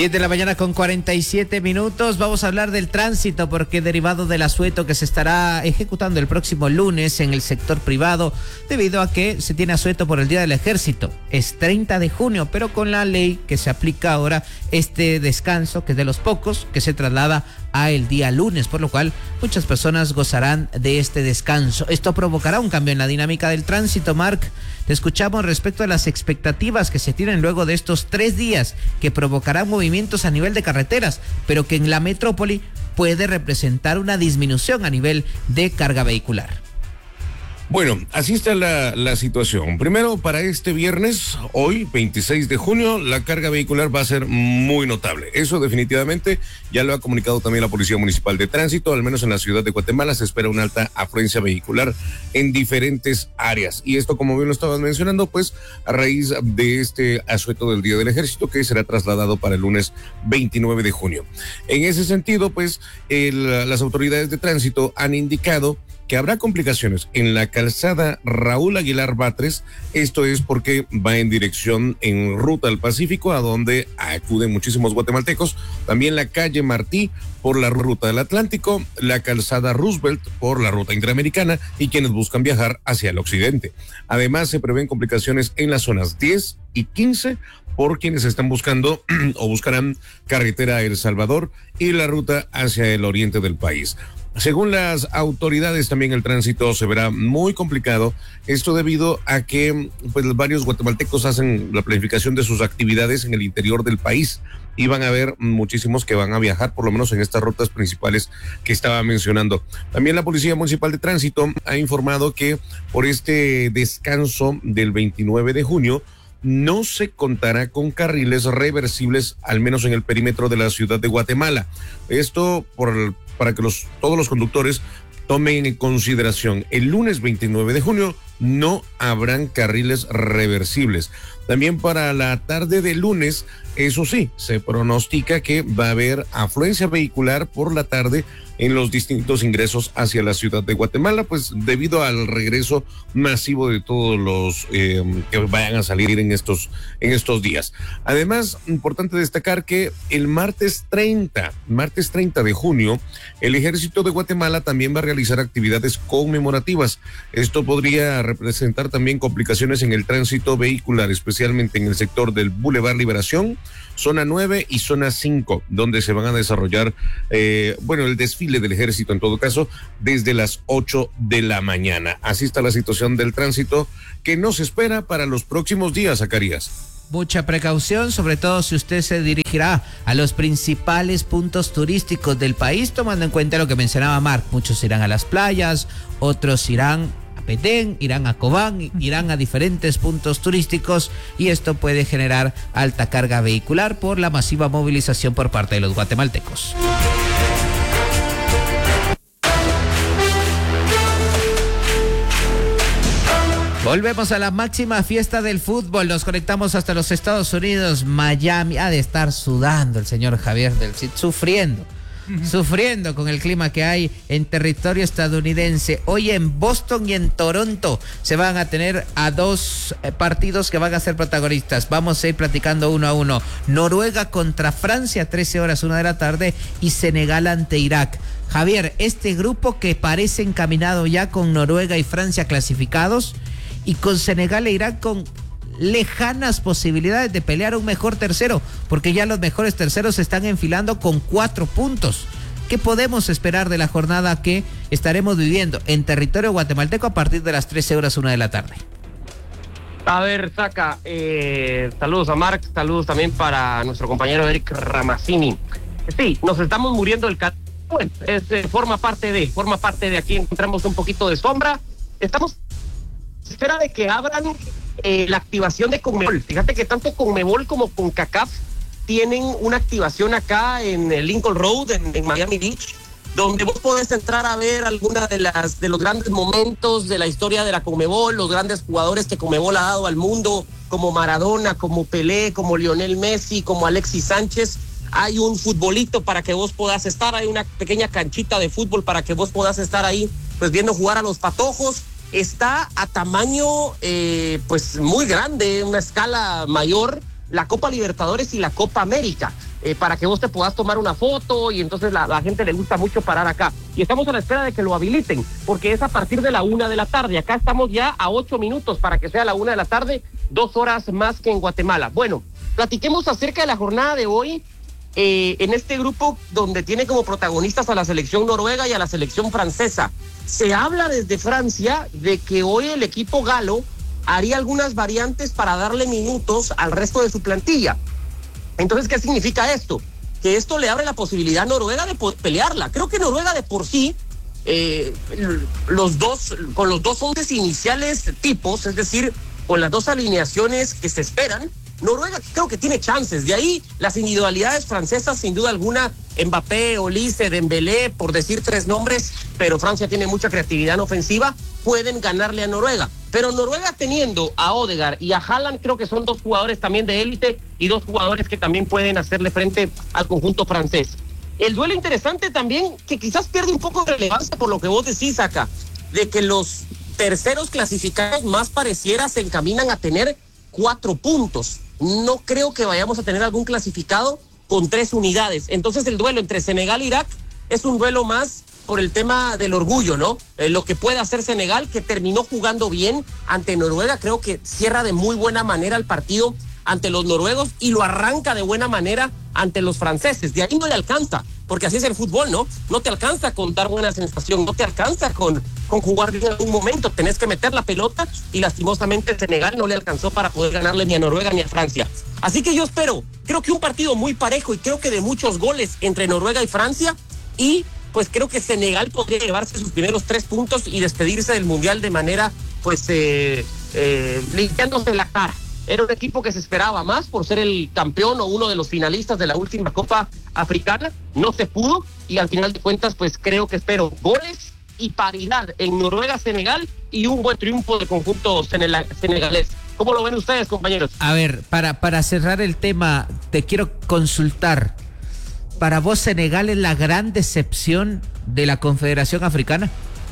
10 de la mañana con 47 minutos. Vamos a hablar del tránsito porque derivado del asueto que se estará ejecutando el próximo lunes en el sector privado, debido a que se tiene asueto por el Día del Ejército. Es 30 de junio, pero con la ley que se aplica ahora, este descanso, que es de los pocos, que se traslada a el día lunes, por lo cual muchas personas gozarán de este descanso. Esto provocará un cambio en la dinámica del tránsito. Marc, te escuchamos respecto a las expectativas que se tienen luego de estos 3 días que provocarán movimientos a nivel de carreteras, pero que en la metrópoli puede representar una disminución a nivel de carga vehicular. Bueno, así está la situación. Primero, para este viernes, hoy, 26 de junio, la carga vehicular va a ser muy notable. Eso definitivamente ya lo ha comunicado también la Policía Municipal de Tránsito. Al menos en la ciudad de Guatemala se espera una alta afluencia vehicular en diferentes áreas. Y esto, como bien lo estabas mencionando, pues a raíz de este asueto del Día del Ejército que será trasladado para el lunes 29 de junio. En ese sentido, pues las autoridades de tránsito han indicado que habrá complicaciones en la calzada Raúl Aguilar Batres. Esto es porque va en dirección en ruta al Pacífico, a donde acuden muchísimos guatemaltecos. También la calle Martí por la ruta del Atlántico, la calzada Roosevelt por la ruta interamericana y quienes buscan viajar hacia el occidente. Además, se prevén complicaciones en las zonas 10 y 15 por quienes están buscando o buscarán carretera El Salvador y la ruta hacia el oriente del país. Según las autoridades, también el tránsito se verá muy complicado. Esto debido a que pues varios guatemaltecos hacen la planificación de sus actividades en el interior del país y van a haber muchísimos que van a viajar, por lo menos en estas rutas principales que estaba mencionando. También la Policía Municipal de Tránsito ha informado que por este descanso del 29 de junio no se contará con carriles reversibles, al menos en el perímetro de la ciudad de Guatemala. Esto para que todos los conductores tomen en consideración. El lunes 29 de junio no habrán carriles reversibles. También para la tarde de lunes, eso sí, se pronostica que va a haber afluencia vehicular por la tarde en los distintos ingresos hacia la ciudad de Guatemala, pues debido al regreso masivo de todos los que vayan a salir en estos días. Además, importante destacar que el martes 30 de junio, el Ejército de Guatemala también va a realizar actividades conmemorativas. Esto podría representar también complicaciones en el tránsito vehicular, especialmente en el sector del Boulevard Liberación, zona 9 y zona 5, donde se van a desarrollar, el desfile del ejército en todo caso, desde las 8 de la mañana. Así está la situación del tránsito que nos espera para los próximos días, Zacarías. Mucha precaución, sobre todo si usted se dirigirá a los principales puntos turísticos del país, tomando en cuenta lo que mencionaba Marc. Muchos irán a las playas, otros irán Petén, irán a Cobán, irán a diferentes puntos turísticos y esto puede generar alta carga vehicular por la masiva movilización por parte de los guatemaltecos. Volvemos a la máxima fiesta del fútbol, nos conectamos hasta los Estados Unidos, Miami. Ha de estar sudando el señor Javier del Cid, sufriendo con el clima que hay en territorio estadounidense. Hoy en Boston y en Toronto se van a tener a 2 partidos que van a ser protagonistas. Vamos a ir platicando uno a uno. Noruega contra Francia, 13 horas, 1 de la tarde, y Senegal ante Irak. Javier, este grupo que parece encaminado ya con Noruega y Francia clasificados, y con Senegal e Irak con lejanas posibilidades de pelear un mejor tercero, porque ya los mejores terceros se están enfilando con 4 puntos. ¿Qué podemos esperar de la jornada que estaremos viviendo en territorio guatemalteco a partir de las 13 horas, 1 de la tarde? A ver, Zaca, saludos a Marc, saludos también para nuestro compañero Eric Ramazzini. Sí, nos estamos muriendo del calor. Bueno, forma parte de aquí encontramos un poquito de sombra. Estamos a espera de que abran la activación de Conmebol. Fíjate que tanto Conmebol como CONCACAF tienen una activación acá en el Lincoln Road, en Miami Beach, donde vos podés entrar a ver algunas de los grandes momentos de la historia de la Conmebol, los grandes jugadores que Conmebol ha dado al mundo, como Maradona, como Pelé, como Lionel Messi, como Alexis Sánchez. Hay un futbolito para que vos puedas estar, hay una pequeña canchita de fútbol para que vos puedas estar ahí, pues viendo jugar a los patojos. Está a tamaño pues muy grande, una escala mayor, la Copa Libertadores y la Copa América. para que vos te puedas tomar una foto, y entonces la gente le gusta mucho parar acá. Y estamos a la espera de que lo habiliten, porque es a partir de la 1 de la tarde. Acá estamos ya a 8 minutos para que sea la 1 de la tarde, 2 horas más que en Guatemala. Bueno, platiquemos acerca de la jornada de hoy, en este grupo donde tiene como protagonistas a la selección noruega y a la selección francesa. Se habla desde Francia de que hoy el equipo galo haría algunas variantes para darle minutos al resto de su plantilla. Entonces, ¿qué significa esto? Que esto le abre la posibilidad a Noruega de poder pelearla. Creo que Noruega de por sí, con los dos 11 iniciales tipos, es decir, con las dos alineaciones que se esperan, Noruega creo que tiene chances. De ahí las individualidades francesas, sin duda alguna, Mbappé, Olise, Dembélé, por decir 3 nombres, pero Francia tiene mucha creatividad en ofensiva, pueden ganarle a Noruega. Pero Noruega, teniendo a Odegaard y a Haaland, creo que son 2 jugadores también de élite y 2 jugadores que también pueden hacerle frente al conjunto francés. El duelo interesante también, que quizás pierde un poco de relevancia por lo que vos decís acá, de que los terceros clasificados más pareciera se encaminan a tener 4 puntos. No creo que vayamos a tener algún clasificado con 3 unidades. Entonces el duelo entre Senegal e Irak es un duelo más por el tema del orgullo, ¿no? Lo que puede hacer Senegal, que terminó jugando bien ante Noruega, creo que cierra de muy buena manera el partido ante los noruegos y lo arranca de buena manera ante los franceses. De ahí no le alcanza, porque así es el fútbol, ¿no? No te alcanza con dar buena sensación, no te alcanza con jugar bien en algún momento, tenés que meter la pelota, y lastimosamente Senegal no le alcanzó para poder ganarle ni a Noruega ni a Francia. Así que yo creo que un partido muy parejo, y creo que de muchos goles entre Noruega y Francia, y pues creo que Senegal podría llevarse sus primeros 3 puntos y despedirse del Mundial de manera, pues, limpiándose la cara. Era un equipo que se esperaba más por ser el campeón o uno de los finalistas de la última Copa Africana. No se pudo, y al final de cuentas, pues creo que espero goles y paridad en Noruega-Senegal y un buen triunfo del conjunto senegalés. ¿Cómo lo ven ustedes, compañeros? A ver, para cerrar el tema, te quiero consultar. ¿Para vos Senegal es la gran decepción de la Confederación Africana?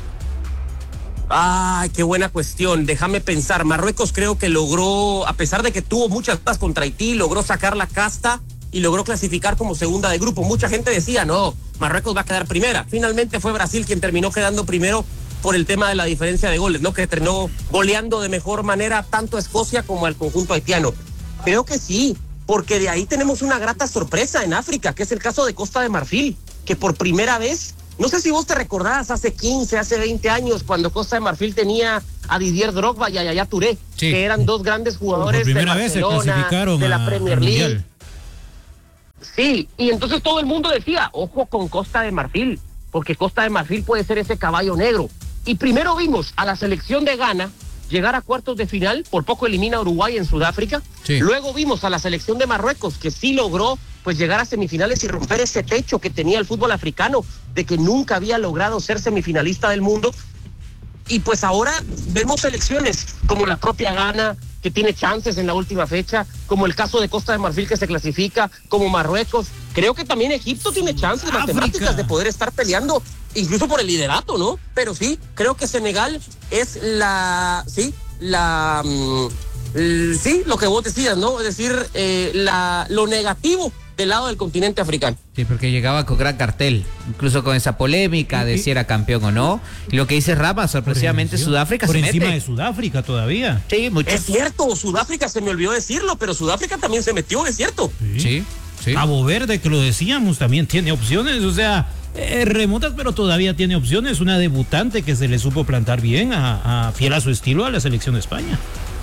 Ay, qué buena cuestión. Déjame pensar. Marruecos creo que logró, a pesar de que tuvo muchas dudas contra Haití, logró sacar la casta y logró clasificar como segunda de grupo. Mucha gente decía, no, Marruecos va a quedar primera. Finalmente fue Brasil quien terminó quedando primero por el tema de la diferencia de goles, ¿no? Que terminó goleando de mejor manera tanto a Escocia como al conjunto haitiano. Creo que sí, porque de ahí tenemos una grata sorpresa en África, que es el caso de Costa de Marfil, que por primera vez, no sé si vos te recordás, hace 15, hace 20 años, cuando Costa de Marfil tenía a Didier Drogba y a Yaya Touré, sí, que eran 2 grandes jugadores de Barcelona, de la Premier League. Sí, y entonces todo el mundo decía, ojo con Costa de Marfil, porque Costa de Marfil puede ser ese caballo negro. Y primero vimos a la selección de Ghana llegar a cuartos de final, por poco elimina a Uruguay en Sudáfrica. Sí. Luego vimos a la selección de Marruecos, que sí logró pues llegar a semifinales y romper ese techo que tenía el fútbol africano, de que nunca había logrado ser semifinalista del mundo. Y pues ahora vemos selecciones como la propia Ghana, que tiene chances en la última fecha, como el caso de Costa de Marfil, que se clasifica, como Marruecos. Creo que también Egipto tiene chances matemáticas de poder estar peleando, incluso por el liderato, ¿no? Pero sí, creo que Senegal es lo que vos decías, ¿no? Es decir, lo negativo del lado del continente africano. Sí, porque llegaba con gran cartel, incluso con esa polémica de si era campeón o no. Y lo que dice Rama, sorpresivamente Sudáfrica por se encima mete. De Sudáfrica todavía. Sí, mucho. Es cierto, Sudáfrica se me olvidó decirlo, pero Sudáfrica también se metió, es cierto. Sí. Cabo Verde, que lo decíamos, también tiene opciones, o sea, remotas, pero todavía tiene opciones. Una debutante que se le supo plantar bien, fiel a su estilo, a la selección de España.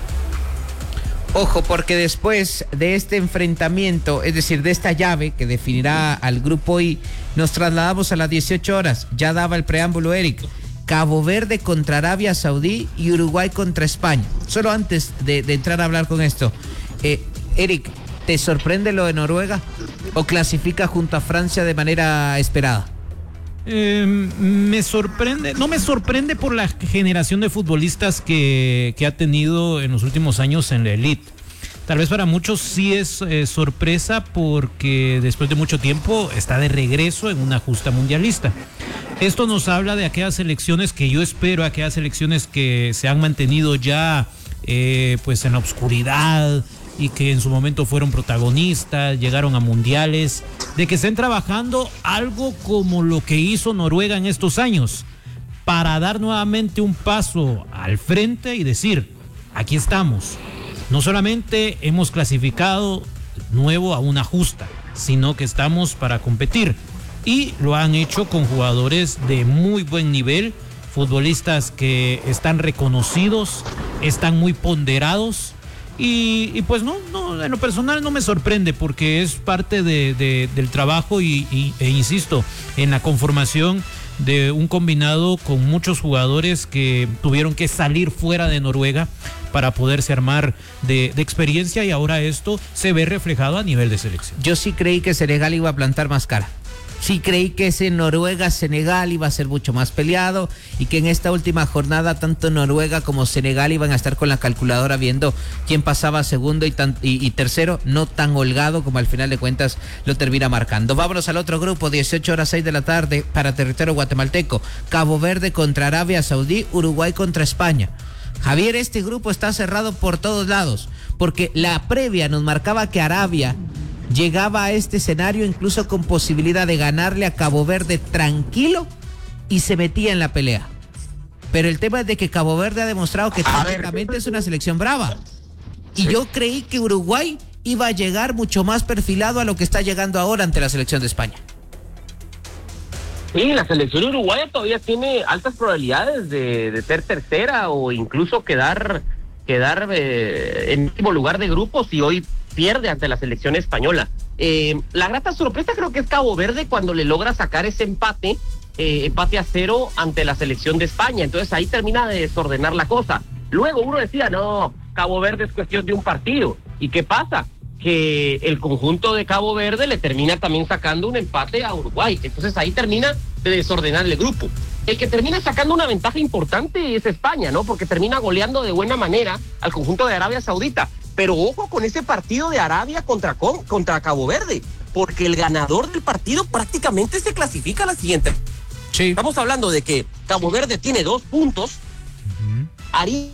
Ojo, porque después de este enfrentamiento, es decir, de esta llave que definirá al grupo I, nos trasladamos a las 18 horas. Ya daba el preámbulo, Eric. Cabo Verde contra Arabia Saudí y Uruguay contra España. Solo antes de entrar a hablar con esto, Eric, ¿te sorprende lo de Noruega o clasifica junto a Francia de manera esperada? Me sorprende, no me sorprende por la generación de futbolistas que ha tenido en los últimos años en la elite. Tal vez para muchos sí es sorpresa, porque después de mucho tiempo está de regreso en una justa mundialista. Esto nos habla de aquellas selecciones que yo espero, aquellas selecciones que se han mantenido ya pues en la oscuridad, y que en su momento fueron protagonistas, llegaron a mundiales, de que estén trabajando algo como lo que hizo Noruega en estos años, para dar nuevamente un paso al frente y decir, aquí estamos. No solamente hemos clasificado nuevo a una justa, sino que estamos para competir. Y lo han hecho con jugadores de muy buen nivel, futbolistas que están reconocidos, están muy ponderados. Y pues no, en lo personal no me sorprende, porque es parte del trabajo e insisto, en la conformación de un combinado con muchos jugadores que tuvieron que salir fuera de Noruega para poderse armar de experiencia, y ahora esto se ve reflejado a nivel de selección. Yo sí creí que Senegal iba a plantar más cara. Sí creí que ese Noruega-Senegal iba a ser mucho más peleado, y que en esta última jornada tanto Noruega como Senegal iban a estar con la calculadora viendo quién pasaba segundo y tercero, no tan holgado como al final de cuentas lo termina marcando. Vámonos al otro grupo, 18:06 de la tarde para territorio guatemalteco. Cabo Verde contra Arabia Saudí, Uruguay contra España. Javier, este grupo está cerrado por todos lados, porque la previa nos marcaba que Arabia llegaba a este escenario incluso con posibilidad de ganarle a Cabo Verde tranquilo y se metía en la pelea. Pero el tema es de que Cabo Verde ha demostrado que técnicamente es una selección brava. Y yo creí que Uruguay iba a llegar mucho más perfilado a lo que está llegando ahora ante la selección de España. Sí, la selección uruguaya todavía tiene altas probabilidades de ser tercera o incluso quedar en último lugar de grupos, y hoy pierde ante la selección española. La grata sorpresa creo que es Cabo Verde cuando le logra sacar ese empate a 0 ante la selección de España. Entonces ahí termina de desordenar la cosa. Luego uno decía, no, Cabo Verde es cuestión de un partido. ¿Y qué pasa? Que el conjunto de Cabo Verde le termina también sacando un empate a Uruguay. Entonces ahí termina de desordenar el grupo. El que termina sacando una ventaja importante es España, ¿no? Porque termina goleando de buena manera al conjunto de Arabia Saudita. Pero ojo con ese partido de Arabia contra Cabo Verde, porque el ganador del partido prácticamente se clasifica a la siguiente. Sí. Estamos hablando de que Cabo Verde tiene 2 puntos, haría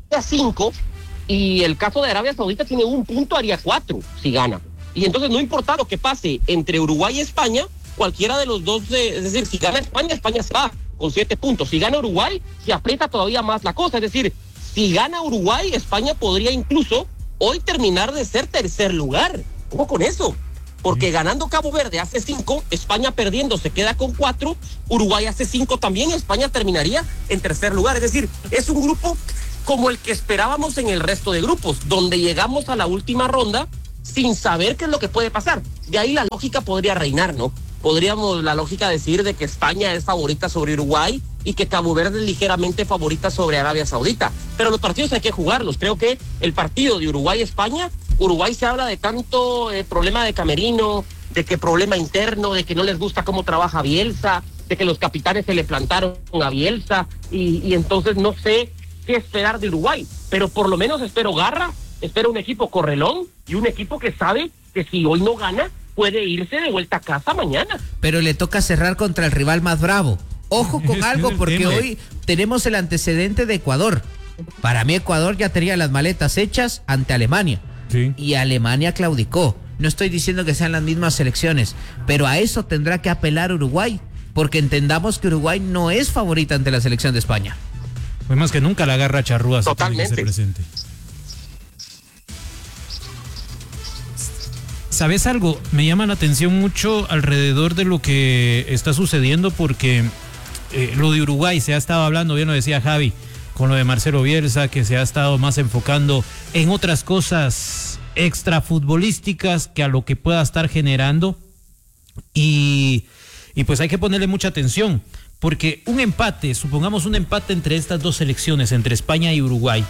5, y el caso de Arabia Saudita tiene 1 punto, haría 4 si gana. Y entonces no importa lo que pase entre Uruguay y España, cualquiera de los dos, es decir, si gana España, España se va con 7 puntos. Si gana Uruguay, se aprieta todavía más la cosa. Es decir, si gana Uruguay, España podría incluso hoy terminar de ser tercer lugar. Ojo con eso, porque ganando Cabo Verde hace 5, España perdiendo se queda con 4, Uruguay hace 5 también, España terminaría en tercer lugar. Es decir, es un grupo como el que esperábamos en el resto de grupos, donde llegamos a la última ronda sin saber qué es lo que puede pasar. De ahí la lógica podría reinar, ¿no? Podríamos la lógica decir de que España es favorita sobre Uruguay y que Cabo Verde es ligeramente favorita sobre Arabia Saudita. Pero los partidos hay que jugarlos. Creo que el partido de Uruguay-España, Uruguay se habla de tanto problema de camerino, de que problema interno, de que no les gusta cómo trabaja Bielsa, de que los capitanes se le plantaron a Bielsa, y entonces no sé qué esperar de Uruguay. Pero por lo menos espero garra, espero un equipo correlón y un equipo que sabe que si hoy no gana, puede irse de vuelta a casa mañana. Pero le toca cerrar contra el rival más bravo. Ojo con algo, porque hoy tenemos el antecedente de Ecuador. Para mí Ecuador ya tenía las maletas hechas ante Alemania. Sí. Y Alemania claudicó. No estoy diciendo que sean las mismas selecciones, pero a eso tendrá que apelar Uruguay, porque entendamos que Uruguay no es favorita ante la selección de España. Fue más que nunca la garra charrúa. Totalmente. Se presente. ¿Sabes algo? Me llama la atención mucho alrededor de lo que está sucediendo, porque lo de Uruguay se ha estado hablando, bien lo decía Javi, con lo de Marcelo Bielsa, que se ha estado más enfocando en otras cosas extrafutbolísticas que a lo que pueda estar generando. Y pues hay que ponerle mucha atención, porque un empate, supongamos un empate entre estas dos selecciones, entre España y Uruguay,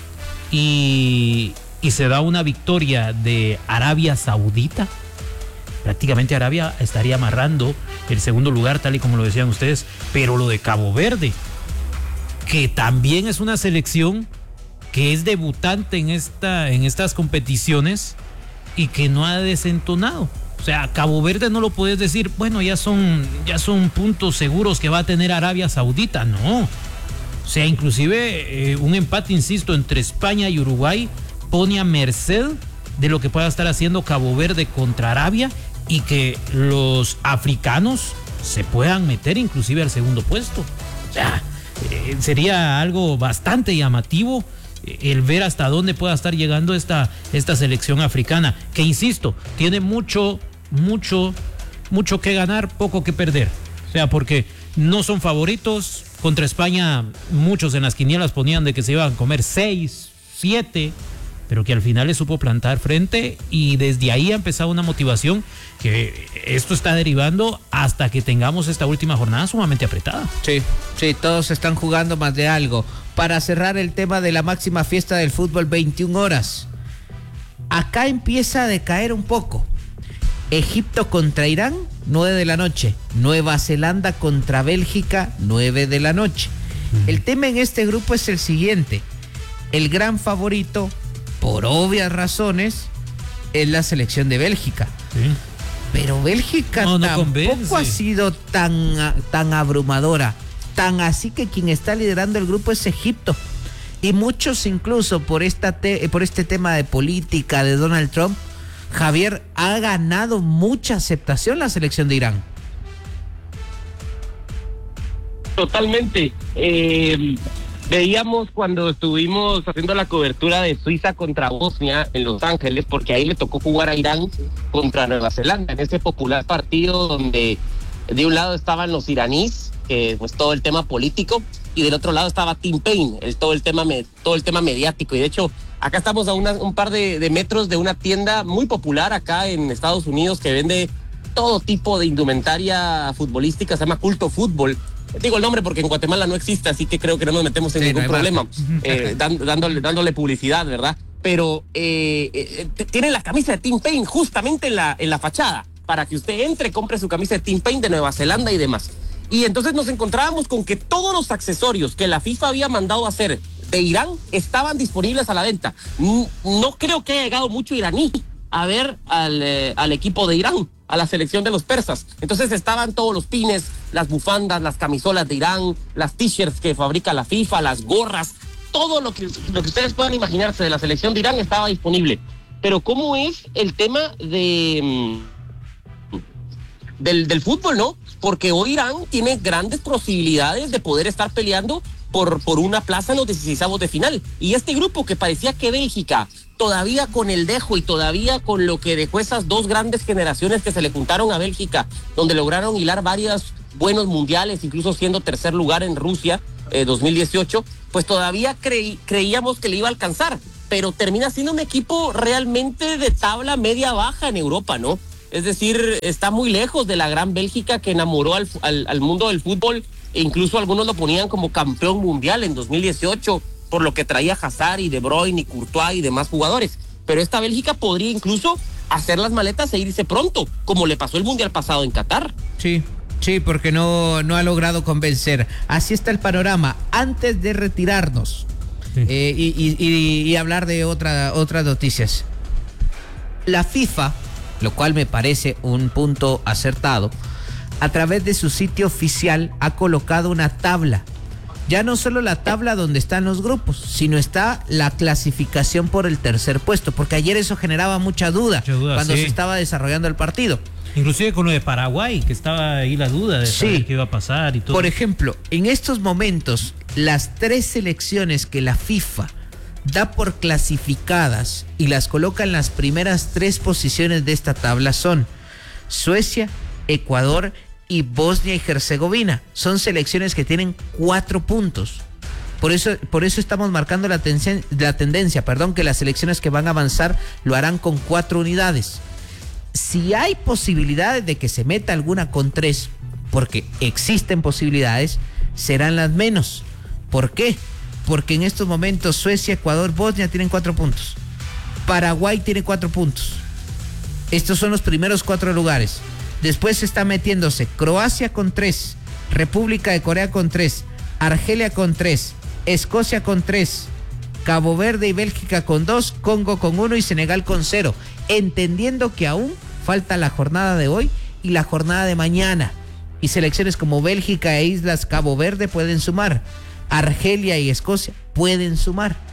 y se da una victoria de Arabia Saudita, prácticamente Arabia estaría amarrando el segundo lugar, tal y como lo decían ustedes. Pero lo de Cabo Verde, que también es una selección que es debutante en estas competiciones y que no ha desentonado. O sea, Cabo Verde no lo puedes decir, bueno, ya son puntos seguros que va a tener Arabia Saudita. No. O sea, inclusive un empate, insisto, entre España y Uruguay pone a merced de lo que pueda estar haciendo Cabo Verde contra Arabia y que los africanos se puedan meter inclusive al segundo puesto. O sea, sería algo bastante llamativo el ver hasta dónde pueda estar llegando esta selección africana, que insisto, tiene mucho que ganar, poco que perder. O sea, porque no son favoritos. Contra España, muchos en las quinielas ponían de que se iban a comer 6, 7, pero que al final le supo plantar frente, y desde ahí ha empezado una motivación que esto está derivando hasta que tengamos esta última jornada sumamente apretada. Sí, todos están jugando más de algo. Para cerrar el tema de la máxima fiesta del fútbol, 21 horas. Acá empieza a decaer un poco. Egipto contra Irán, 9 de la noche. Nueva Zelanda contra Bélgica, 9 de la noche. El tema en este grupo es el siguiente. El gran favorito, por obvias razones, es la selección de Bélgica. Sí. Pero Bélgica tampoco ha sido tan abrumadora. Tan así que quien está liderando el grupo es Egipto. Y muchos incluso por este tema de política de Donald Trump, Javier, ha ganado mucha aceptación la selección de Irán. Totalmente. Veíamos cuando estuvimos haciendo la cobertura de Suiza contra Bosnia en Los Ángeles, porque ahí le tocó jugar a Irán contra Nueva Zelanda, en ese popular partido donde de un lado estaban los iraníes, pues todo el tema político, y del otro lado estaba Tim Payne, todo el tema mediático. Y de hecho, acá estamos a un par de metros de una tienda muy popular acá en Estados Unidos que vende todo tipo de indumentaria futbolística, se llama Culto Fútbol. Digo el nombre porque en Guatemala no existe, así que creo que no nos metemos en ningún problema, dándole publicidad, ¿verdad? Pero tienen la camisa de Tim Payne justamente en la fachada, para que usted entre, compre su camisa de Tim Payne de Nueva Zelanda y demás. Y entonces nos encontrábamos con que todos los accesorios que la FIFA había mandado a hacer de Irán estaban disponibles a la venta. No creo que haya llegado mucho iraní a ver al equipo de Irán, a la selección de los persas. Entonces estaban todos los pines, las bufandas, las camisolas de Irán, las t-shirts que fabrica la FIFA, las gorras, todo lo que ustedes puedan imaginarse de la selección de Irán estaba disponible. Pero ¿cómo es el tema del fútbol, no? Porque hoy Irán tiene grandes posibilidades de poder estar peleando por una plaza en los 16avos de final. Y este grupo que parecía que Bélgica, todavía con el dejo y todavía con lo que dejó esas dos grandes generaciones que se le juntaron a Bélgica, donde lograron hilar varios buenos mundiales, incluso siendo tercer lugar en Rusia 2018, pues todavía creíamos que le iba a alcanzar, pero termina siendo un equipo realmente de tabla media-baja en Europa, ¿no? Es decir, está muy lejos de la gran Bélgica que enamoró al mundo del fútbol, e incluso algunos lo ponían como campeón mundial en 2018, por lo que traía Hazard y De Bruyne y Courtois y demás jugadores. Pero esta Bélgica podría incluso hacer las maletas e irse pronto, como le pasó el mundial pasado en Qatar. Sí, porque no ha logrado convencer. Así está el panorama. Antes de retirarnos y hablar de otras noticias, la FIFA, lo cual me parece un punto acertado, a través de su sitio oficial ha colocado una tabla. Ya no solo la tabla donde están los grupos, sino está la clasificación por el tercer puesto, porque ayer eso generaba mucha duda cuando se estaba desarrollando el partido. Inclusive con lo de Paraguay, que estaba ahí la duda de saber qué iba a pasar y todo. Por ejemplo, en estos momentos, las 3 selecciones que la FIFA da por clasificadas y las coloca en las primeras 3 posiciones de esta tabla son Suecia, Ecuador y Bosnia y Herzegovina. Son selecciones que tienen 4 puntos. Por eso estamos marcando la tendencia, que las selecciones que van a avanzar lo harán con 4 unidades. Si hay posibilidades de que se meta alguna con 3, porque existen posibilidades, serán las menos. ¿Por qué? Porque en estos momentos Suecia, Ecuador, Bosnia tienen 4 puntos. Paraguay tiene 4 puntos. Estos son los primeros 4 lugares. Después está metiéndose Croacia con 3, República de Corea con 3, Argelia con 3, Escocia con 3, Cabo Verde y Bélgica con 2, Congo con 1 y Senegal con 0. Entendiendo que aún falta la jornada de hoy y la jornada de mañana. Y selecciones como Bélgica e Islas Cabo Verde pueden sumar. Argelia y Escocia pueden sumar.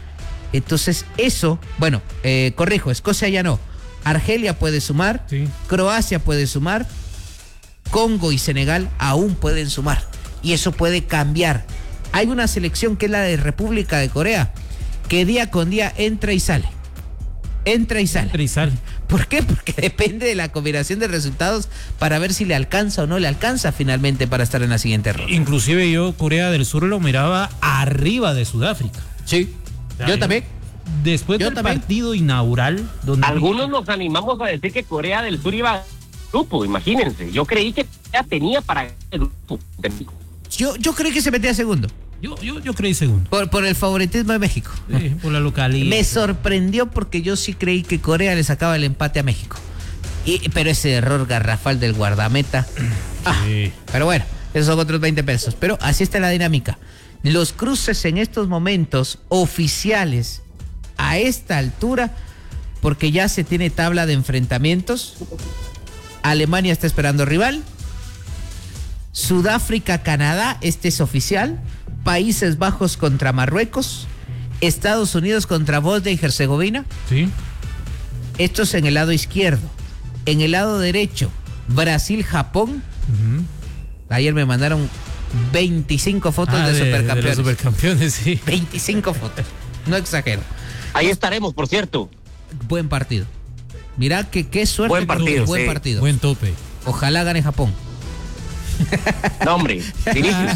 Entonces eso, bueno, corrijo, Escocia ya no. Argelia puede sumar, Sí. Croacia puede sumar, Congo y Senegal aún pueden sumar. Y eso puede cambiar. Hay una selección que es la de República de Corea, que día con día entra y sale. Entra y sale. Entra y sale. ¿Por qué? Porque depende de la combinación de resultados para ver si le alcanza o no le alcanza finalmente para estar en la siguiente ronda. Inclusive yo Corea del Sur lo miraba arriba de Sudáfrica. Sí, yo también. Después Yo del también. partido inaugural, donde Algunos nos animamos a decir que Corea del Sur iba al grupo, imagínense. Yo creí que ya tenía para el grupo de México. Yo creí que se metía segundo yo creí segundo. por el favoritismo de México. Por la localidad. Me sorprendió porque yo sí creí que Corea le sacaba el empate a México. Pero ese error garrafal del guardameta. Sí. Pero bueno, esos son otros 20 pesos. Pero así está la dinámica. Los cruces en estos momentos oficiales a esta altura, porque ya se tiene tabla de enfrentamientos. Alemania está esperando rival. Sudáfrica, Canadá, este es oficial. Países Bajos contra Marruecos. Estados Unidos contra Bosnia y Herzegovina. Sí. Esto es en el lado izquierdo. En el lado derecho, Brasil, Japón. Ujú. Ayer me mandaron 25 fotos de los supercampeones. supercampeones, sí. 25 fotos. No exagero. Ahí estaremos, por cierto. Buen partido. Mirá que qué suerte. Buen que partido, tuvo. Buen sí. partido. Buen tope. Ojalá gane Japón. No, hombre, Vinicius.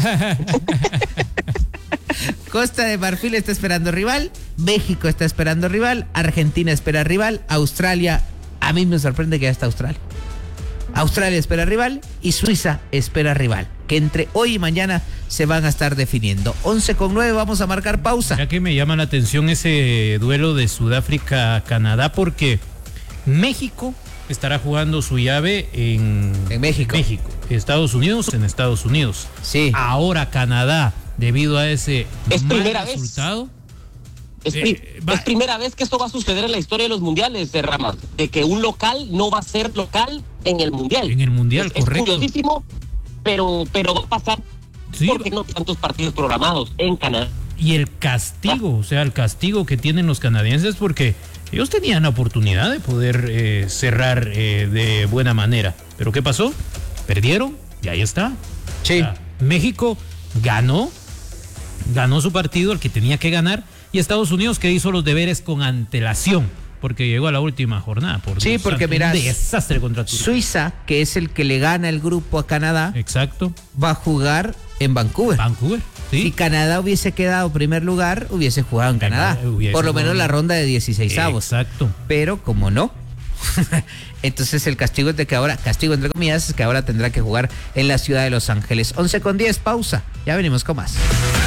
Costa de Marfil está esperando rival. México está esperando rival. Argentina espera rival. Australia, a mí me sorprende que ya está Australia. Australia espera rival y Suiza espera rival, que entre hoy y mañana se van a estar definiendo. 11:09, vamos a marcar pausa. Ya que me llama la atención ese duelo de Sudáfrica-Canadá, porque México estará jugando su llave en México. Estados Unidos en Estados Unidos. Sí. Ahora Canadá, debido a ese Es mal primera vez. resultado, Es va- primera vez que esto va a suceder en la historia de los mundiales, Ramas, de que un local no va a ser local en el mundial. En el mundial, es correcto. curiosísimo, pero va a pasar Sí. porque no tantos partidos programados en Canadá. y el castigo, o sea, el castigo que tienen los canadienses, porque ellos tenían la oportunidad de poder cerrar de buena manera. Pero ¿qué pasó? Perdieron y ahí está. Sí. O sea, México ganó su partido, el que tenía que ganar, y Estados Unidos que hizo los deberes con antelación, porque llegó a la última jornada. Por Sí, Dios porque santo, mirá, un desastre contra Turquía. Suiza, que es el que le gana el grupo a Canadá, Exacto. va a jugar en Vancouver. Vancouver, Si sí. Canadá hubiese quedado primer lugar, hubiese jugado en Canadá. Hubiese Por lo menos jugado. la ronda de 16avos. Exacto. Pero como no, entonces el castigo es de que ahora, castigo entre comillas, es que ahora tendrá que jugar en la ciudad de Los Ángeles. 11:10, pausa. Ya venimos con más.